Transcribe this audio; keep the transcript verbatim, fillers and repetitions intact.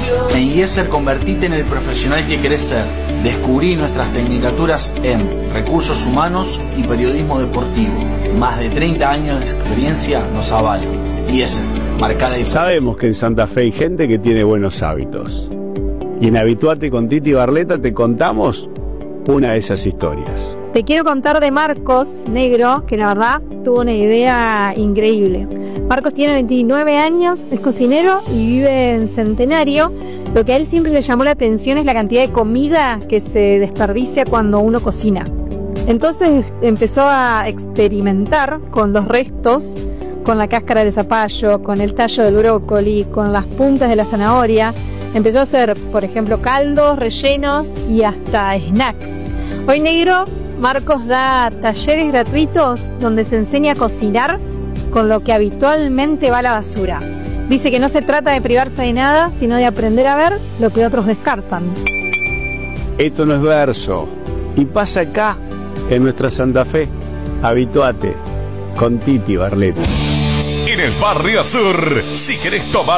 En IESER convertite en el profesional que querés ser. Descubrí nuestras tecnicaturas en Recursos Humanos y Periodismo Deportivo. Más de treinta años de experiencia nos avalan. IESER, marca la diferencia. Sabemos que en Santa Fe hay gente que tiene buenos hábitos. Y en Habituate con Titi Barleta te contamos una de esas historias. Te quiero contar de Marcos Negro, que la verdad tuvo una idea increíble. Marcos tiene veintinueve años, es cocinero y vive en Centenario. Lo que a él siempre le llamó la atención es la cantidad de comida que se desperdicia cuando uno cocina. Entonces empezó a experimentar con los restos, con la cáscara del zapallo, con el tallo del brócoli, con las puntas de la zanahoria. Empezó a hacer, por ejemplo, caldos, rellenos y hasta snack. Hoy Negro, Marcos da talleres gratuitos donde se enseña a cocinar con lo que habitualmente va a la basura. Dice que no se trata de privarse de nada, sino de aprender a ver lo que otros descartan. Esto no es verso. Y pasa acá, en nuestra Santa Fe. Habituate con Titi Barleta. En el Barrio Sur, si querés tomar